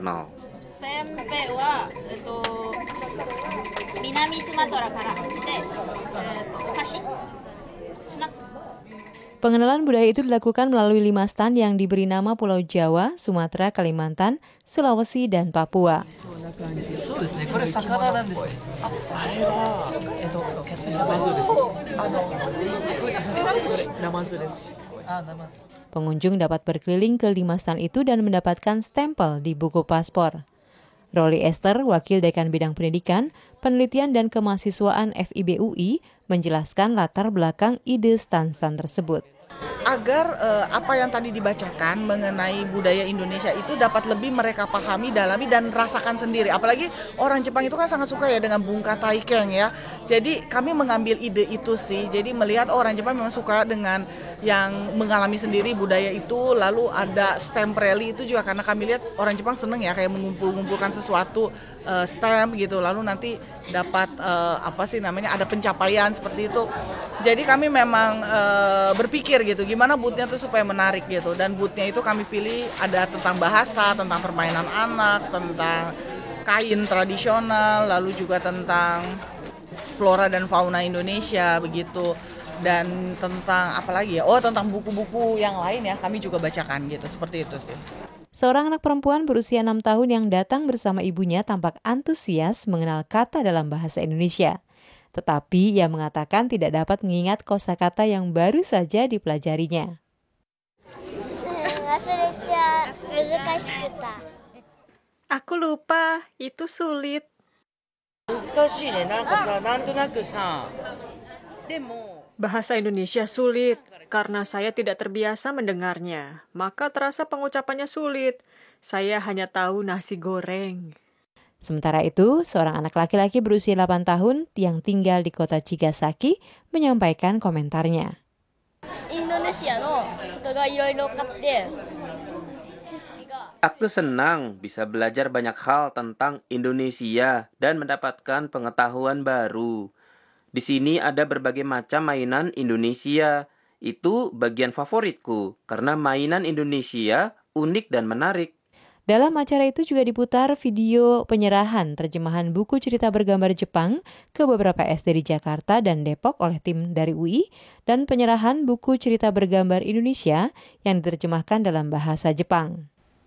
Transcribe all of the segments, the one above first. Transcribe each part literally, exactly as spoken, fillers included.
terkenal. Pempek wa, itu Minami Sumatera kara kite, okashi, snack. Pengenalan budaya itu dilakukan melalui lima stand yang diberi nama Pulau Jawa, Sumatera, Kalimantan, Sulawesi, dan Papua. Pengunjung dapat berkeliling ke lima stand itu dan mendapatkan stempel di buku paspor. Rolly Esther, Wakil Dekan Bidang Pendidikan, Penelitian dan Kemahasiswaan F I B U I, menjelaskan latar belakang ide stand-stand tersebut. Agar eh, apa yang tadi dibacakan mengenai budaya Indonesia itu dapat lebih mereka pahami, dalami, dan rasakan sendiri. Apalagi orang Jepang itu kan sangat suka ya dengan bunga taikeng ya. Jadi kami mengambil ide itu sih. Jadi melihat oh, orang Jepang memang suka dengan yang mengalami sendiri budaya itu. Lalu ada stamp rally itu juga karena kami lihat orang Jepang seneng ya kayak mengumpul-ngumpulkan sesuatu uh, stamp gitu. Lalu nanti dapat uh, apa sih namanya ada pencapaian seperti itu. Jadi kami memang uh, berpikir gitu gimana booth-nya tuh supaya menarik gitu. Dan booth-nya itu kami pilih ada tentang bahasa, tentang permainan anak, tentang kain tradisional, lalu juga tentang flora dan fauna Indonesia begitu. Dan tentang apa lagi ya? Oh, tentang buku-buku yang lain ya, kami juga bacakan gitu. Seperti itu sih. Seorang anak perempuan berusia enam tahun yang datang bersama ibunya tampak antusias mengenal kata dalam bahasa Indonesia. Tetapi ia mengatakan tidak dapat mengingat kosakata yang baru saja dipelajarinya. Aku lupa, itu sulit. Bahasa Indonesia sulit, karena saya tidak terbiasa mendengarnya. Maka terasa pengucapannya sulit. Saya hanya tahu nasi goreng. Sementara itu, seorang anak laki-laki berusia delapan tahun yang tinggal di kota Chigasaki menyampaikan komentarnya. Indonesia no koto ga iroiro katte. Aku senang bisa belajar banyak hal tentang Indonesia dan mendapatkan pengetahuan baru. Di sini ada berbagai macam mainan Indonesia. Itu bagian favoritku karena mainan Indonesia unik dan menarik. Dalam acara itu juga diputar video penyerahan terjemahan buku cerita bergambar Jepang ke beberapa S D di Jakarta dan Depok oleh tim dari U I dan penyerahan buku cerita bergambar Indonesia yang diterjemahkan dalam bahasa Jepang.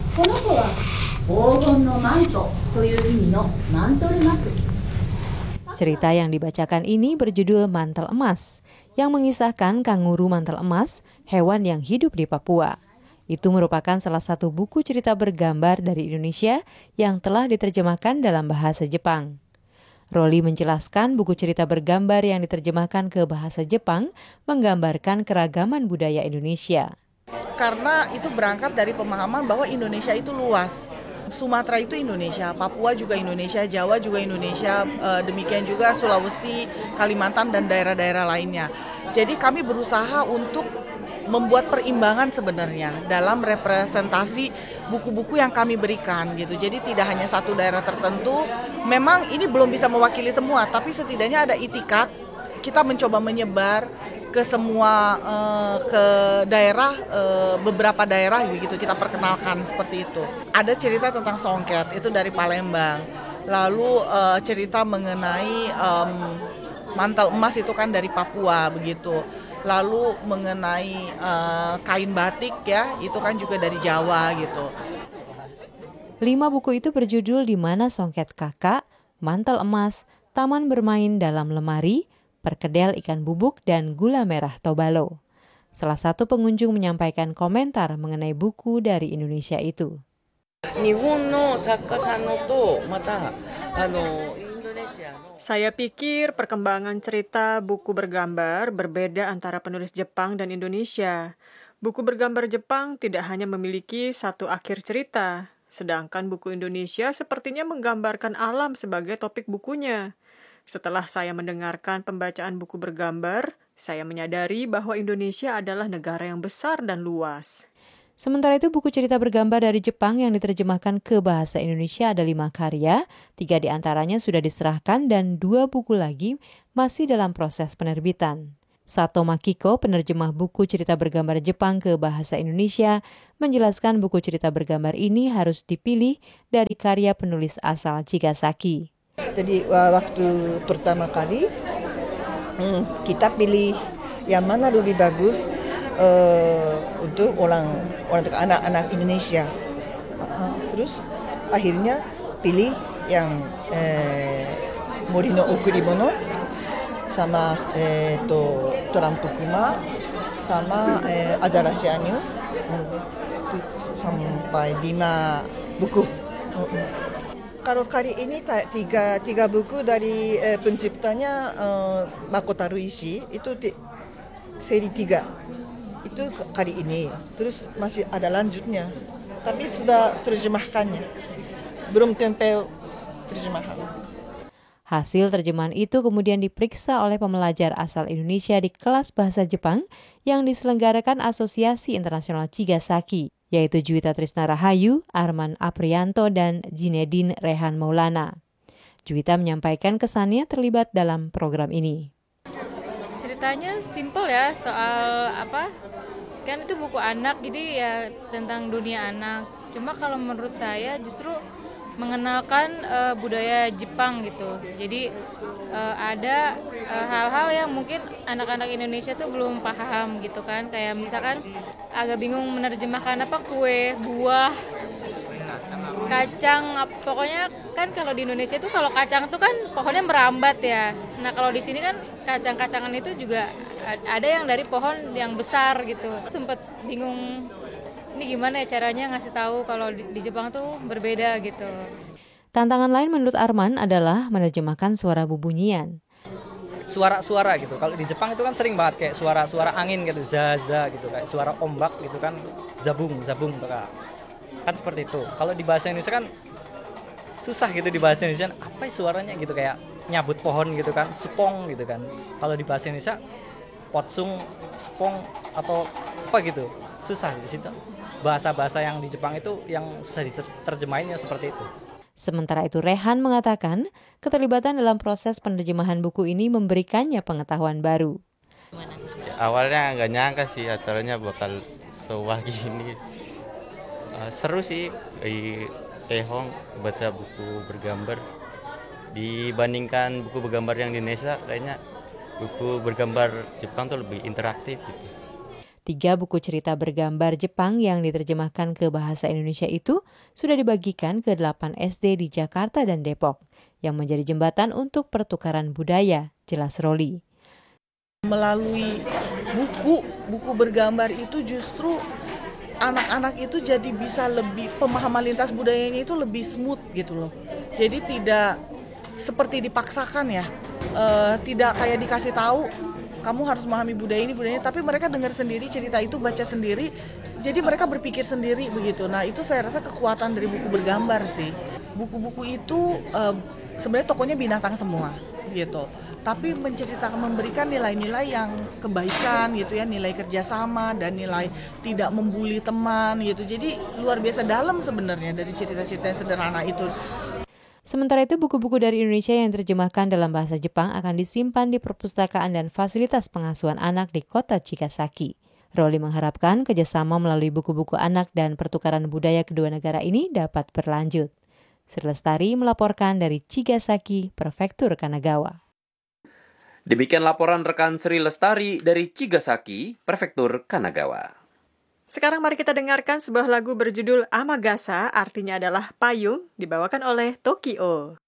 Cerita yang dibacakan ini berjudul Mantel Emas, yang mengisahkan kanguru mantel emas, hewan yang hidup di Papua. Itu merupakan salah satu buku cerita bergambar dari Indonesia yang telah diterjemahkan dalam bahasa Jepang. Rolly menjelaskan buku cerita bergambar yang diterjemahkan ke bahasa Jepang menggambarkan keragaman budaya Indonesia. Karena itu berangkat dari pemahaman bahwa Indonesia itu luas. Sumatera itu Indonesia, Papua juga Indonesia, Jawa juga Indonesia, demikian juga Sulawesi, Kalimantan, dan daerah-daerah lainnya. Jadi kami berusaha untuk membuat perimbangan sebenarnya dalam representasi buku-buku yang kami berikan gitu. Jadi tidak hanya satu daerah tertentu. Memang ini belum bisa mewakili semua, tapi setidaknya ada itikat. Kita mencoba menyebar ke semua uh, ke daerah, uh, beberapa daerah begitu kita perkenalkan seperti itu. Ada cerita tentang songket itu dari Palembang. Lalu uh, cerita mengenai um, mantel emas itu kan dari Papua begitu. Lalu mengenai uh, kain batik ya, itu kan juga dari Jawa gitu. Lima buku itu berjudul Di Mana Songket Kakak, Mantel Emas, Taman Bermain Dalam Lemari, Perkedel Ikan Bubuk, dan Gula Merah Tobalo. Salah satu pengunjung menyampaikan komentar mengenai buku dari Indonesia itu. Saya pikir perkembangan cerita buku bergambar berbeda antara penulis Jepang dan Indonesia. Buku bergambar Jepang tidak hanya memiliki satu akhir cerita, sedangkan buku Indonesia sepertinya menggambarkan alam sebagai topik bukunya. Setelah saya mendengarkan pembacaan buku bergambar, saya menyadari bahwa Indonesia adalah negara yang besar dan luas. Sementara itu, buku cerita bergambar dari Jepang yang diterjemahkan ke bahasa Indonesia ada lima karya, tiga diantaranya sudah diserahkan dan dua buku lagi masih dalam proses penerbitan. Sato Makiko, penerjemah buku cerita bergambar Jepang ke bahasa Indonesia, menjelaskan buku cerita bergambar ini harus dipilih dari karya penulis asal Chigasaki. Jadi waktu pertama kali kita pilih yang mana lebih bagus uh, untuk orang orang anak-anak Indonesia. Uh, terus akhirnya pilih yang eh, Mori no Okurimono sama eh, to Torampo Kuma sama eh, Azarashi Anyu hmm. sampai lima buku. Hmm. Kalau kali ini tiga tiga buku dari eh, penciptanya eh, Makotaru Ishii itu t- seri tiga itu kali ini. Terus masih ada lanjutnya, tapi sudah terjemahkannya, belum tempel terjemahan. Hasil terjemahan itu kemudian diperiksa oleh pembelajar asal Indonesia di kelas bahasa Jepang yang diselenggarakan Asosiasi Internasional Chigasaki, yaitu Juwita Trisna Rahayu, Arman Aprianto, dan Jinedin Rehan Maulana. Juwita menyampaikan kesannya terlibat dalam program ini. Ceritanya simple ya, soal apa? Kan itu buku anak, jadi ya tentang dunia anak. Cuma kalau menurut saya justru mengenalkan uh, budaya Jepang gitu. Jadi uh, ada uh, hal-hal yang mungkin anak-anak Indonesia tuh belum paham gitu kan. Kayak misalkan agak bingung menerjemahkan apa kue, buah, kacang. Pokoknya kan kalau di Indonesia tuh kalau kacang tuh kan pohonnya merambat ya. Nah kalau di sini kan kacang-kacangan itu juga ada yang dari pohon yang besar gitu. Sempet bingung. Ini gimana ya caranya ngasih tahu kalau di, di Jepang tuh berbeda gitu. Tantangan lain menurut Arman adalah menerjemahkan suara bubunyian. Suara-suara gitu. Kalau di Jepang itu kan sering banget kayak suara-suara angin gitu, zaza gitu, kayak suara ombak gitu kan, zabung, zabung tuh kan. Kan seperti itu. Kalau di bahasa Indonesia kan susah gitu di bahasa Indonesia. Apa suaranya gitu kayak nyabut pohon gitu kan, sepong gitu kan. Kalau di bahasa Indonesia potsung, sepong atau apa gitu. Susah di situ. Bahasa-bahasa yang di Jepang itu yang susah diterjemahinnya seperti itu. Sementara itu Rehan mengatakan keterlibatan dalam proses penerjemahan buku ini memberikannya pengetahuan baru. Ya, awalnya nggak nyangka sih acaranya bakal sewah gini. Uh, seru sih di Ehong baca buku bergambar dibandingkan buku bergambar yang di Indonesia. Kayaknya buku bergambar Jepang tuh lebih interaktif gitu. Tiga buku cerita bergambar Jepang yang diterjemahkan ke bahasa Indonesia itu sudah dibagikan ke delapan S D di Jakarta dan Depok, yang menjadi jembatan untuk pertukaran budaya, jelas Roli. Melalui buku, buku bergambar itu justru anak-anak itu jadi bisa lebih, pemahaman lintas budayanya itu lebih smooth gitu loh. Jadi tidak seperti dipaksakan ya, e, tidak kayak dikasih tahu, kamu harus memahami budaya ini, budaya ini, tapi mereka dengar sendiri cerita itu, baca sendiri, jadi mereka berpikir sendiri begitu. Nah itu saya rasa kekuatan dari buku bergambar sih. Buku-buku itu uh, sebenarnya tokonya binatang semua gitu, tapi menceritakan, memberikan nilai-nilai yang kebaikan gitu ya, nilai kerjasama dan nilai tidak membuli teman gitu. Jadi luar biasa dalam sebenarnya dari cerita-cerita yang sederhana itu. Sementara itu, buku-buku dari Indonesia yang diterjemahkan dalam bahasa Jepang akan disimpan di perpustakaan dan fasilitas pengasuhan anak di kota Chigasaki. Roli mengharapkan kerjasama melalui buku-buku anak dan pertukaran budaya kedua negara ini dapat berlanjut. Sri Lestari melaporkan dari Chigasaki, Prefektur Kanagawa. Demikian laporan rekan Sri Lestari dari Chigasaki, Prefektur Kanagawa. Sekarang mari kita dengarkan sebuah lagu berjudul Amagasa, artinya adalah payung, dibawakan oleh Tokyo.